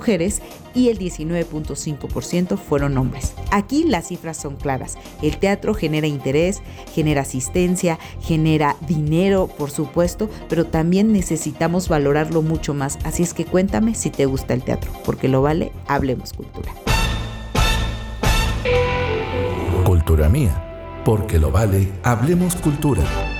mujeres y el 19.5% fueron hombres. Aquí las cifras son claras. El teatro genera interés, genera asistencia, genera dinero, por supuesto, pero también necesitamos valorarlo mucho más. Así es que cuéntame si te gusta el teatro, porque lo vale. Hablemos Cultura. Cultura mía, porque lo vale. Hablemos Cultura.